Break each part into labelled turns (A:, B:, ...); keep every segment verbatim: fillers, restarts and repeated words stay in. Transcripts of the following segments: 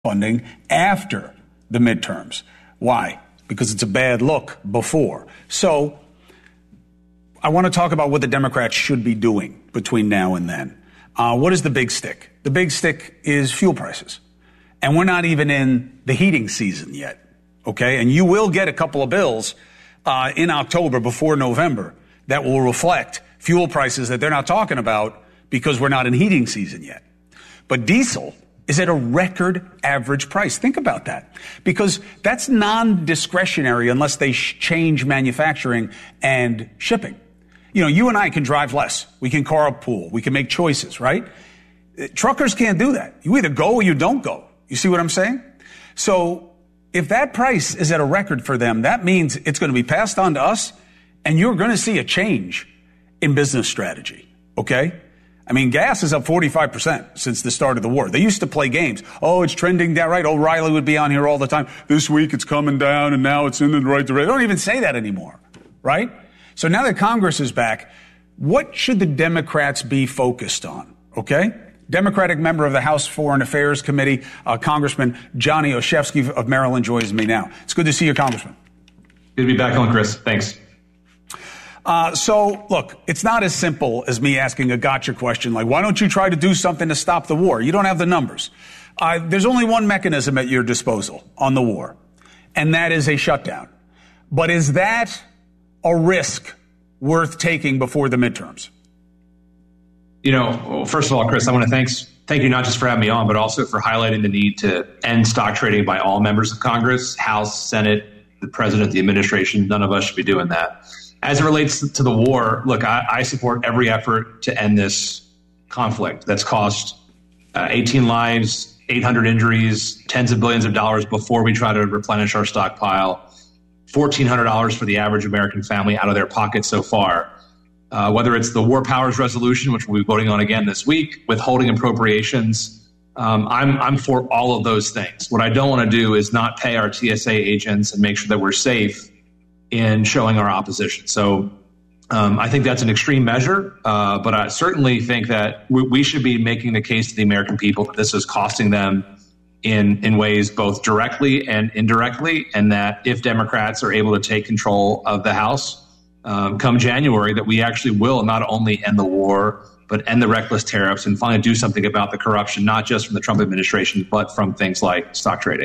A: funding after the midterms. Why? Because it's a bad look before. So I want to talk about what the Democrats should be doing between now and then. Uh, what is the big stick? The big stick is fuel prices. And we're not even in the heating season yet, okay? And you will get a couple of bills uh, in October before November that will reflect fuel prices that they're not talking about because we're not in heating season yet. But diesel is at a record average price. Think about that, because that's non-discretionary unless they sh- change manufacturing and shipping. You know, you and I can drive less. We can carpool. We can make choices, right? Truckers can't do that. You either go or you don't go. You see what I'm saying? So if that price is at a record for them, that means it's going to be passed on to us, and you're going to see a change in business strategy, okay? I mean, gas is up forty-five percent since the start of the war. They used to play games. Oh, it's trending down, right? O'Reilly would be on here all the time. This week it's coming down, and now it's in the right direction. They don't even say that anymore, right? So now that Congress is back, what should the Democrats be focused on, okay? Democratic member of the House Foreign Affairs Committee, uh, Congressman Johnny Olszewski of Maryland joins me now. It's good to see you, Congressman.
B: Good to be back on, Chris. Thanks.
A: Uh, so, look, it's not as simple as me asking a gotcha question like, why don't you try to do something to stop the war? You don't have the numbers. Uh, there's only one mechanism at your disposal on the war, and that is a shutdown. But is that a risk worth taking before the midterms?
B: You know, well, first of all, Chris, I want to thanks, thank you not just for having me on, but also for highlighting the need to end stock trading by all members of Congress, House, Senate, the president, the administration. None of us should be doing that. As it relates to the war, look, I, I support every effort to end this conflict that's cost uh, eighteen lives, eight hundred injuries, tens of billions of dollars before we try to replenish our stockpile, fourteen hundred dollars for the average American family out of their pocket so far. Uh, whether it's the War Powers Resolution, which we'll be voting on again this week, withholding appropriations, um, I'm, I'm for all of those things. What I don't want to do is not pay our T S A agents and make sure that we're safe in showing our opposition. So um, I think that's an extreme measure, uh, but I certainly think that we, we should be making the case to the American people that this is costing them in, in ways both directly and indirectly, and that if Democrats are able to take control of the House um, come January, that we actually will not only end the war, but end the reckless tariffs and finally do something about the corruption, not just from the Trump administration, but from things like stock trading.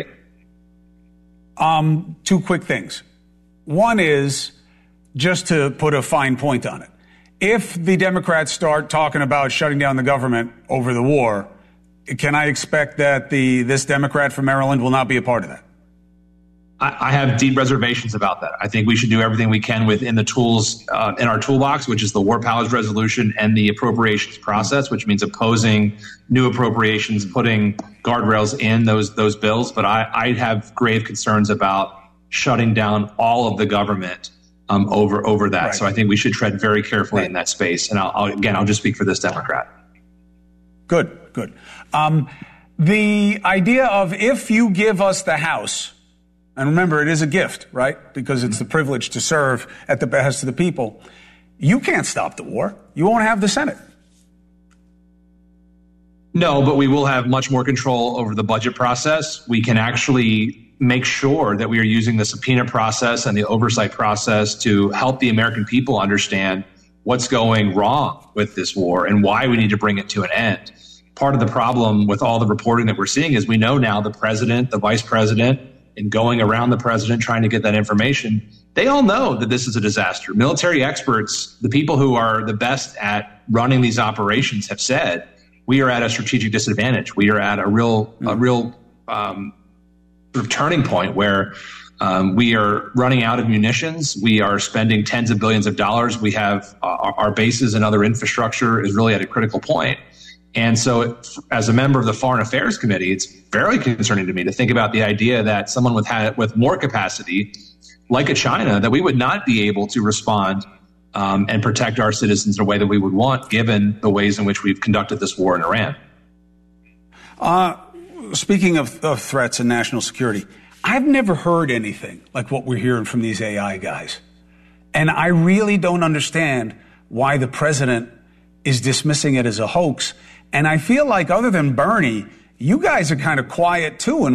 A: Um, two quick things. One is, just to put a fine point on it, if the Democrats start talking about shutting down the government over the war, can I expect that the this Democrat from Maryland will not be a part of that?
B: I, I have deep reservations about that. I think we should do everything we can within the tools uh, in our toolbox, which is the War Powers Resolution and the appropriations process, which means opposing new appropriations, putting guardrails in those those bills. But I, I have grave concerns about shutting down all of the government um, over over that. Right. So I think we should tread very carefully right. in that space. And I'll, I'll, again, I'll just speak for this Democrat.
A: Good, good. Um, the idea of if you give us the House, and remember, it is a gift, right? Because it's the privilege to serve at the behest of the people. You can't stop the war. You won't have the Senate.
B: No, but we will have much more control over the budget process. We can actually make sure that we are using the subpoena process and the oversight process to help the American people understand what's going wrong with this war and why we need to bring it to an end. Part of the problem with all the reporting that we're seeing is we know now the president, the vice president, and going around the president trying to get that information, they all know that this is a disaster. Military experts, the people who are the best at running these operations, have said we are at a strategic disadvantage. We are at a real, a real um, sort of turning point where um, we are running out of munitions. We are spending tens of billions of dollars. We have uh, our bases and other infrastructure is really at a critical point. And so it, as a member of the Foreign Affairs Committee, it's very concerning to me to think about the idea that someone with ha- with more capacity, like a China, that we would not be able to respond um, and protect our citizens in a way that we would want, given the ways in which we've conducted this war in Iran.
A: Uh, speaking of, of threats and national security, I've never heard anything like what we're hearing from these A I guys. And I really don't understand why the president is dismissing it as a hoax. And I feel like other than Bernie, you guys are kind of quiet too. And